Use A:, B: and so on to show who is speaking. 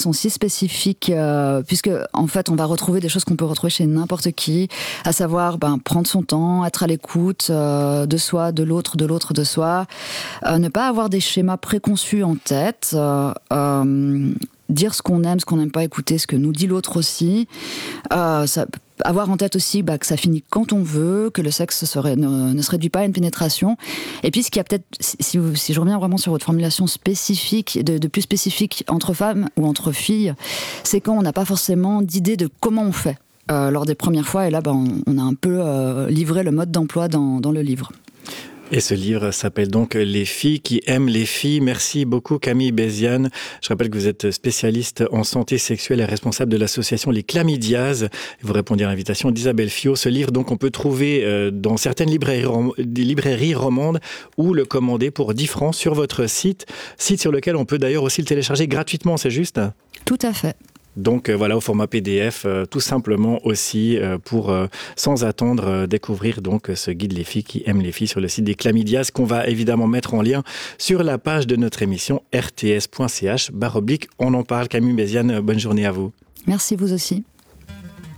A: sont si spécifiques, puisque en fait on va retrouver des choses qu'on peut retrouver chez n'importe qui, à savoir prendre son temps, être à l'écoute de soi, de l'autre, de soi, ne pas avoir des schémas préconçus en tête, dire ce qu'on aime, ce qu'on n'aime pas, écouter ce que nous dit l'autre aussi, avoir en tête aussi que ça finit quand on veut, que le sexe ne se réduit pas à une pénétration. Et puis ce qui a peut-être, si je reviens vraiment sur votre formulation spécifique, de plus spécifique entre femmes ou entre filles, c'est quand on n'a pas forcément d'idée de comment on fait lors des premières fois. Et là, on a un peu livré le mode d'emploi dans le livre.
B: Et ce livre s'appelle donc « Les filles qui aiment les filles ». Merci beaucoup Camille Béziane. Je rappelle que vous êtes spécialiste en santé sexuelle et responsable de l'association Les Chlamydias. Vous répondez à l'invitation d'Isabelle Fiot. Ce livre, donc, on peut trouver dans certaines librairies romandes ou le commander pour 10 francs sur votre site sur lequel on peut d'ailleurs aussi le télécharger gratuitement, c'est juste ?
A: Tout à fait.
B: Donc voilà, au format PDF, tout simplement aussi pour, sans attendre, découvrir donc ce guide Les filles qui aiment les filles sur le site des Chlamydias, qu'on va évidemment mettre en lien sur la page de notre émission rts.ch/on en parle. Camille Béziane, bonne journée à vous.
A: Merci, vous aussi.